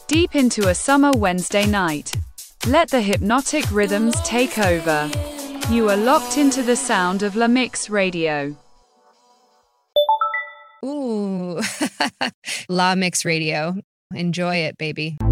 deep into a summer Wednesday night. Let the hypnotic rhythms take over. You are locked into the sound of La Mix Radio. Ooh, La Mix Radio. Enjoy it, baby.